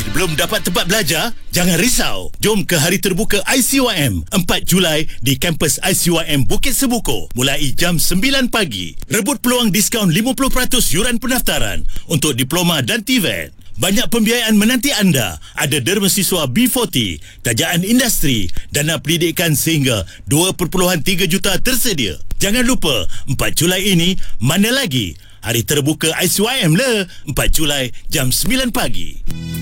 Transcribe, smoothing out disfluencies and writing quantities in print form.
Belum dapat tempat belajar? Jangan risau. Jom ke Hari Terbuka ICYM 4 Julai di kampus ICYM Bukit Sebuko mulai jam 9 pagi. Rebut peluang diskaun 50% yuran pendaftaran untuk diploma dan TVET. Banyak pembiayaan menanti anda. Ada derma siswa B40, tajaan industri, dana pendidikan sehingga 2.3 juta tersedia. Jangan lupa, 4 Julai ini mana lagi? Hari Terbuka ICYM lah, 4 Julai jam 9 pagi.